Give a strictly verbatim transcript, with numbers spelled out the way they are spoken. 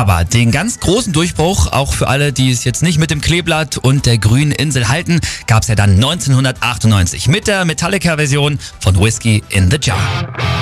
Aber den ganz großen Durchbruch, auch für alle, die es jetzt nicht mit dem Kleeblatt und der grünen Insel halten, gab es ja dann neunzehnhundertachtundneunzig mit der Metallica-Version von Whiskey in the Jar.